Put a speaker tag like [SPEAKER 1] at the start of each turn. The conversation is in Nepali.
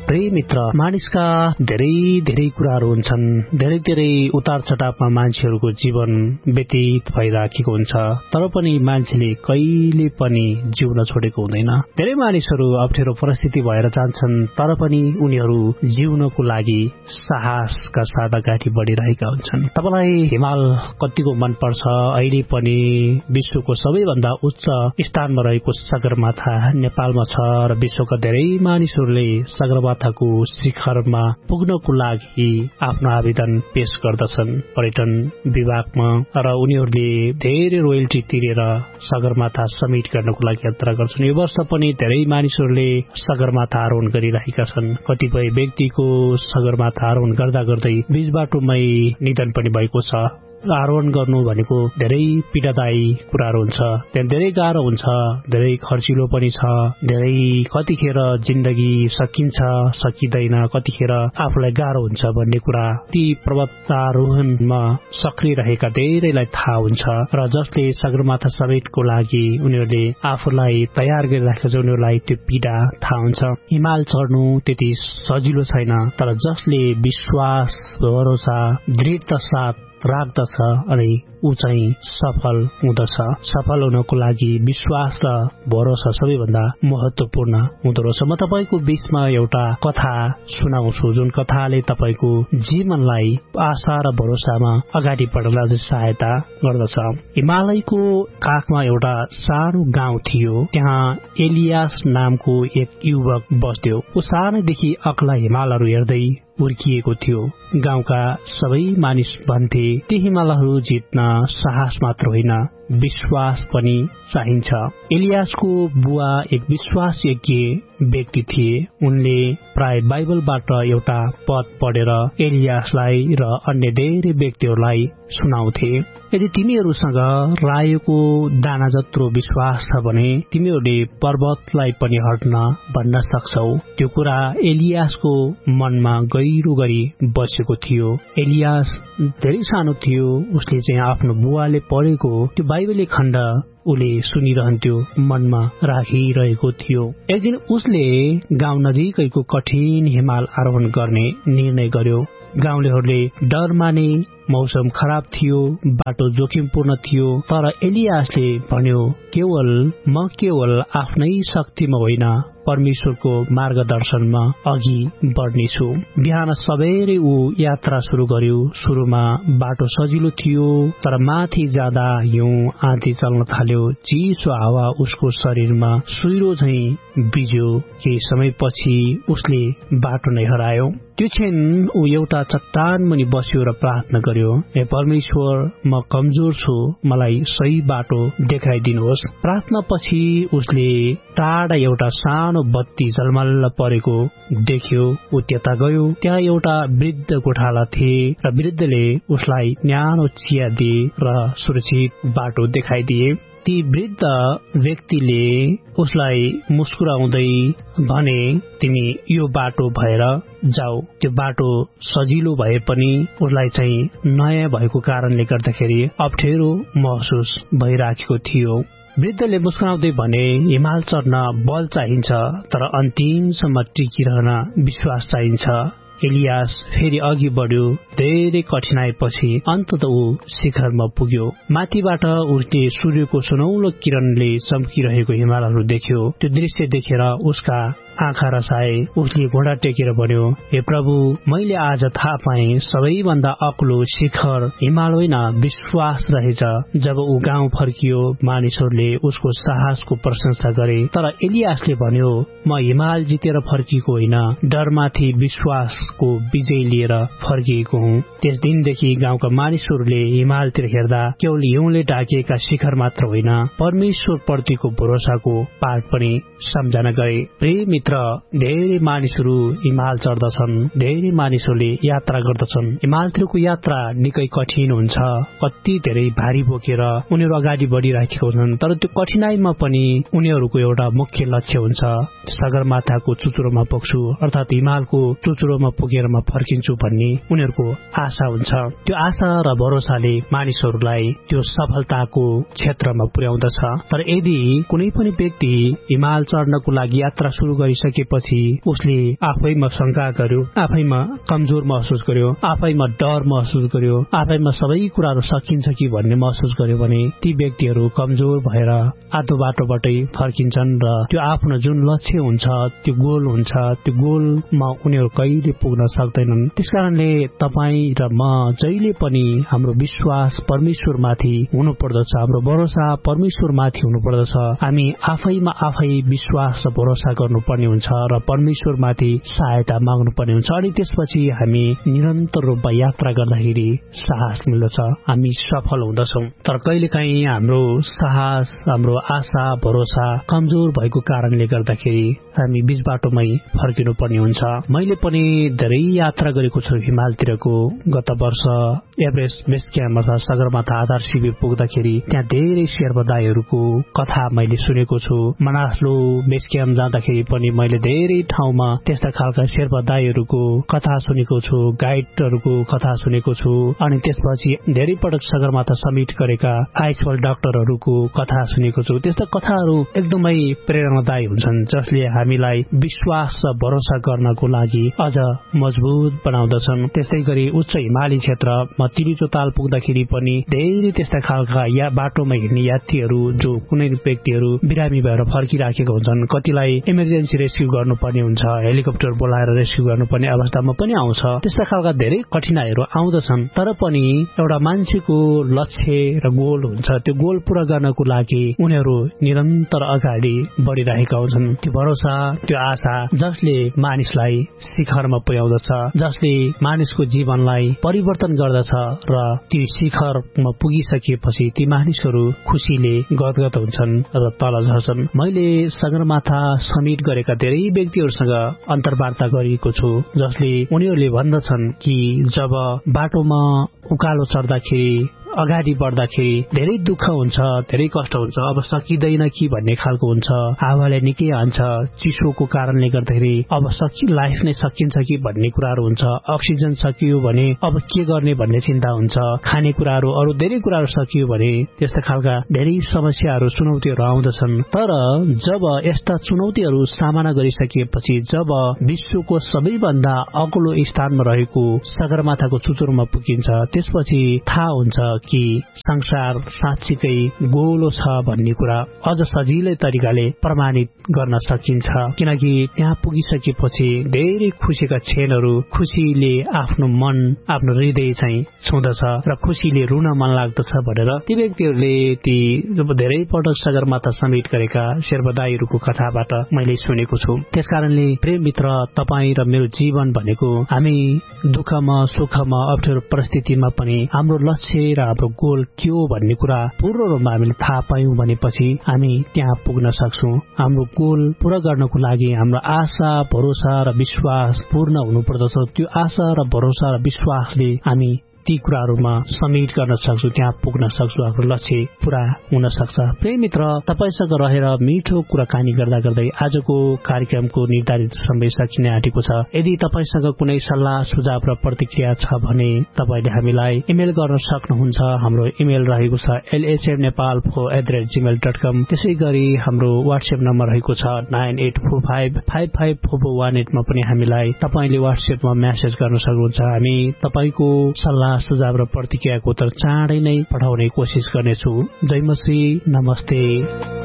[SPEAKER 1] प्रिय मित्र, मानिसका धेरै धेरै कुराहरू हुन्छन्। धेरै धेरै उतार चढावमा मान्छेहरूको जीवन व्यतीत भइराखेको हुन्छ, तर पनि मान्छेले कहिले पनि जिउन छोडेको हुँदैन। धेरै मानिसहरू अप्ठ्यारो परिस्थिति भएर जान्छन्, तर पनि उनीहरू जिउनको लागि साहसका साथ अगाडि बढिरहेका हुन्छन्। तपाईलाई हिमाल कतिको मनपर्छ? अहिले पनि विश्वको सबैभन्दा उच्च स्थानमा रहेको सगरमाथा नेपालमा छ र विश्वका धेरै मानिसहरूले सगरमाथाको शिखरमा पुग्नको लागि आफ्नो आवेदन पेश गर्दछन् पर्यटन विभागमा, र उनीहरूले धेरै रोयल्टी तिरेर सगरमाथा समिट गर्नको लागि यात्रा गर्छन्। यो वर्ष पनि धेरै मानिसहरूले सगरमाथा आरोहण गरिरहेका छन्। कतिपय व्यक्तिको सगरमाथा आरोहण गर्दा गर्दै बीच बाटोमै निधन पनि भएको छ। आरोहण गर्नु भनेको धेरै पीडादायी कुराहरू हुन्छ, त्यहाँ धेरै गाह्रो हुन्छ, धेरै खर्चिलो पनि छ, धेरै कतिखेर जिन्दगी सकिन्छ सकिँदैन, कतिखेर आफूलाई गाह्रो हुन्छ भन्ने कुरा ती पर्वतारोहणमा सक्रिय रहेका धेरैलाई थाहा हुन्छ। र जसले सगरमाथा समिटको लागि उनीहरूले आफूलाई तयार गरिराखेको छ, उनीहरूलाई त्यो पीडा थाहा हुन्छ। हिमाल चढ्नु त्यति सजिलो छैन, तर जसले विश्वास, भरोसा, दृढता साथ राख्दछ अनि ऊ चाहिँ सफल हुँदछ। सफल हुनको लागि विश्वास र भरोसा सबैभन्दा महत्वपूर्ण हुँदो रहेछ। म तपाईको बीचमा एउटा कथा सुनाउँछु, जुन कथाले तपाईको जीवनलाई आशा र भरोसामा अगाडि बढ्नलाई सहायता गर्दछ। हिमालयको काखमा एउटा सानो गाउँ थियो। त्यहाँ एलियास नामको एक युवक बस्थ्यो। ऊ सानैदेखि अग्ला हिमालहरू हेर्दै हुर्किएको थियो। गाउँका सबै मानिस भन्थे ती हिमालहरू जित्न साहस मात्र होइन, विश्वास पनि चाहिन्छ। एलियासको बुवा एक विश्वासयोग्य व्यक्ति थिए। उनले प्राय बाइबलबाट एउटा पद पढेर एलियासलाई र अन्य धेरै व्यक्तिहरूलाई सुनाउँथे। यदि तिमीहरूसँग रायोको दाना जत्रो विश्वास छ भने तिमीहरूले पर्वतलाई पनि हट्न भन्न सक्छौ। त्यो कुरा एलियासको मनमा गहिरो गरी बसेको थियो। एलियास धेरै सानो थियो। उसले चाहिँ आफ्नो बुवाले पढेको त्यो बाइबली खण्ड उले सुनिरहन्थ्यो, मनमा राखिरहेको थियो। एक दिन उसले गाउँ नजिकैको कठिन हिमाल आरोहण गर्ने निर्णय गर्यो। गाउँलेहरूले डर माने, मौसम खराब थियो, बाटो जोखिमपूर्ण थियो, तर एलियासले भन्यो, म केवल आफ्नै शक्तिमा होइन, परमेश्वरको मार्गदर्शनमा अघि बढ्नेछु। बिहान सबेरै ऊ यात्रा सुरु गर्यो। सुरुमा बाटो सजिलो थियो, तर माथि जाँदा हिउँ आँधी चल्न थाल्यो। चिसो हावा उसको शरीरमा सुइरो झैं बिज्यो। केही समयपछि उसले बाटो नै हरायो। त्यो क्षण ऊ एउटा चट्टान मुनि बस्यो र प्रार्थना गर्यो, हे परमेश्वर, म कमजोर छु, मलाई सही बाटो देखाइदिनुहोस्। प्रार्थना पछि उसले टाढा एउटा सानो बत्ती झलमल्ल परेको देख्यो। ऊ त्यता गयो। त्यहाँ एउटा वृद्ध गोठाला थिए र वृद्धले उसलाई न्यानो चिया दिए र सुरक्षित बाटो देखाइदिए। ती वृद्ध व्यक्तिले उसलाई मुस्कुराउँदै भने, तिमी यो बाटो भएर जाऊ। त्यो बाटो सजिलो भए पनि उसलाई चाहिँ नयाँ भएको कारणले गर्दाखेरि अप्ठ्यारो महसुस भइराखेको थियो। वृद्धले मुस्कुराउँदै भने, हिमाल चढ्न बल चाहिन्छ, तर अन्तिमसम्म टिकिरहन विश्वास चाहिन्छ। एलियास फेरि अघि बढ्यो। धेरै कठिनाईपछि अन्ततः ऊ शिखरमा पुग्यो। माथिबाट उसले सूर्यको सुनौलो किरणले चम्किरहेको हिमालहरू देख्यो। त्यो दृश्य देखेर उसका आँखा रसाए। उसले घोडा टेकेर भन्यो, हे प्रभु, मैले आज थाहा पाएँ सबैभन्दा अग्लो शिखर हिमाल होइन, विश्वास रहेछ। जब ऊ गाउँ फर्कियो, मानिसहरूले उसको साहसको प्रशंसा गरे। तर एलियासले भन्यो, म हिमाल जितेर फर्किएको होइन, डरमाथि विश्वासको विजय लिएर फर्किएको हुँ। त्यस दिनदेखि गाउँका मानिसहरूले हिमालतिर हेर्दा केवल हिउँले ढाकिएका शिखर मात्र होइन, परमेश्वर प्रतिको भरोसाको पाठ पनि सम्झना गरे। प्रिय मित्र, धेरै मानिसहरू हिमाल चढ्दछन्, धेरै मानिसहरूले यात्रा गर्दछन्। हिमालतिरको यात्रा निकै कठिन हुन्छ। कति धेरै भारी बोकेर उनीहरू अगाडि बढिराखेका हुन्छन्, तर त्यो कठिनाईमा पनि उनीहरूको एउटा मुख्य लक्ष्य हुन्छ, सगरमाथाको चुचुरोमा पुग्छु, अर्थात हिमालको चुचुरोमा पुगेर म फर्किन्छु भन्ने उनीहरूको आशा हुन्छ। त्यो आशा र भरोसाले मानिसहरूलाई त्यो सफलताको क्षेत्रमा पुर्याउँदछ। तर यदि कुनै पनि व्यक्ति हिमाल चढ्नको लागि यात्रा सुरु गरि भइसकेपछि उसले आफैमा शंका गर्यो, आफैमा कमजोर महसुस गर्यो, आफैमा डर महसुस गर्यो, आफैमा सबै कुराहरू सकिन्छ कि भन्ने महसुस गर्यो भने ती व्यक्तिहरू कमजोर भएर आधो बाटोबाटै फर्किन्छन् र त्यो आफ्नो जुन लक्ष्य हुन्छ, त्यो गोल हुन्छ, त्यो गोलमा उनीहरू कहिले पुग्न सक्दैनन्। त्यसकारणले तपाईँ र म जहिले पनि हाम्रो विश्वास परमेश्वरमाथि हुनुपर्दछ, हाम्रो भरोसा परमेश्वरमाथि हुनुपर्दछ। हामी आफैमा आफै विश्वास र भरोसा गर्नुपर्ने हुन्छ र परमेश्वरमाथि सहायता माग्नुपर्ने हुन्छ। अनि त्यसपछि हामी निरन्तर रूपमा यात्रा गर्दाखेरि साहस मिल्दछ, हामी सफल हुँदछौँ। तर कहिलेकाहीँ हाम्रो साहस, हाम्रो आशा भरोसा कमजोर भएको कारणले गर्दाखेरि हामी बीच बाटोमै फर्किनु पर्ने हुन्छ। मैले पनि धेरै यात्रा गरेको छु हिमालतिरको। गत वर्ष एभरेस्ट बेस क्याम्प अथवा सगरमाथा आधार शिविर पुग्दाखेरि त्यहाँ धेरै शेर्पा दाइहरूको कथा मैले सुनेको छु। मनासलो बेस क्याम्प जाँदाखेरि पनि मैले धेरै ठाउँमा त्यस्ता खालका शेर्पा दाइहरूको कथा सुनेको छु, गाइडहरूको कथा सुनेको छु। अनि त्यसपछि धेरै पटक सगरमाथा समिट गरेका आइसफल डाक्टरहरूको कथा सुनेको छु। त्यस्ता कथाहरू एकदमै प्रेरणादायी हुन्छन्, जसले हामीलाई विश्वास र भरोसा गर्नको लागि अझ मजबुत बनाउँदछन्। त्यस्तै गरी उच्च हिमाली क्षेत्रमा तिलिचोताल पुग्दाखेरि पनि धेरै त्यस्ता खालका बाटोमा हिँड्ने यात्रीहरू जो कुनै व्यक्तिहरू बिरामी भएर फर्किराखेका हुन्छन्, कतिलाई इमर्जेन्सी रेस्क्यु गर्नुपर्ने हुन्छ, हेलिकप्टर बोलाएर रेस्क्यु गर्नुपर्ने अवस्थामा पनि आउँछ। त्यस्ता खालका धेरै कठिनाइहरू आउँदछन्। तर पनि एउटा मान्छेको लक्ष्य र गोल हुन्छ, त्यो गोल पूरा गर्नको लागि उनीहरू निरन्तर अगाडि बढ़िरहेका हुन्छन्। त्यो भरोसा, त्यो आशा जसले मानिसलाई शिखरमा पुर्याउँदछ, जसले मानिसको जीवनलाई परिवर्तन गर्दछ र त्यो शिखरमा पुगिसकेपछि ती मानिसहरू खुशीले गदगद हुन्छन् र तल झर्छन्। मैले सगरमाथा समिट गरेका धेरै व्यक्तिहरूसँग अन्तर्वार्ता गरिएको छु, जसले उनीहरूले भन्दछन् कि जब बाटोमा उकालो चढ्दाखेरि अगाडि बढ्दाखेरि धेरै दुःख हुन्छ, धेरै कष्ट हुन्छ, अब सकिँदैन कि भन्ने खालको हुन्छ, हावाले निकै हान्छ, चिसोको कारणले गर्दाखेरि अब लाइफ नै सकिन्छ कि भन्ने कुराहरू हुन्छ, अक्सिजन सकियो भने अब के गर्ने भन्ने चिन्ता हुन्छ, खानेकुराहरू अरू धेरै कुराहरू सकियो भने त्यस्ता खालका धेरै समस्याहरू चुनौतीहरू आउँदछन्। तर जब यस्ता चुनौतीहरू सामना गरिसकेपछि, जब विश्वको सबैभन्दा अग्लो स्थानमा रहेको सगरमाथाको चुचुरोमा पुगिन्छ, त्यसपछि थाहा हुन्छ कि संसार साँच्चीकै गोलो छ भन्ने कुरा अझ सजिलै तरिकाले प्रमाणित गर्न सकिन्छ। किनकि त्यहाँ पुगिसकेपछि धेरै खुसीका क्षणहरू, खुसीले आफ्नो मन, आफ्नो हृदय चाहिँ छुँदछ र खुसीले रुन मन लाग्दछ भनेर ती व्यक्तिहरूले ती धेरै पटक सगरमाथा समिट गरेका शेर्पा दाइहरूको कथाबाट मैले सुनेको छु। त्यसकारणले प्रिय मित्र, तपाईँ र मेरो जीवन भनेको हामी दुःखमा, सुखमा, अप्ठ्यारो परिस्थितिमा पनि हाम्रो लक्ष्य र हाम्रो गोल के हो भन्ने कुरा पूर्ण रूपमा हामीले थाहा पायौं भनेपछि हामी त्यहाँ पुग्न सक्छौं। हाम्रो गोल पूरा गर्नको लागि हाम्रो आशा, भरोसा र विश्वास पूर्ण हुनुपर्दछ। त्यो आशा र भरोसा र विश्वासले हामी ती कुराहरूमा समेट गर्न सक्छौं, त्यहाँ पुग्न सक्छौं, आफ्नो लक्ष्य पूरा हुन सक्छ। प्रिय मित्र, तपाईसँग रहेर मिठो कुराकानी गर्दा गर्दै आजको कार्यक्रमको निर्धारित समय सकिन आँटेको छ। यदि तपाईसँग कुनै सल्लाह, सुझाव र प्रतिक्रिया छ भने तपाईले हामीलाई इमेल गर्न सक्नुहुन्छ। हाम्रो इमेल रहेको छ lhmnepal@gmail.com। त्यसैगरी हाम्रो व्हाट्सएप नम्बर रहेको छ 9845554418 मा पनि हामीलाई तपाईले व्हाट्सएपमा मेसेज गर्न सक्नुहुन्छ। हामी तपाईको सल्लाह, सुझाव र प्रतिक्रियाको उत्तर चाँडै नै पठाउने कोसिस गर्नेछु। जय मसी, नमस्ते।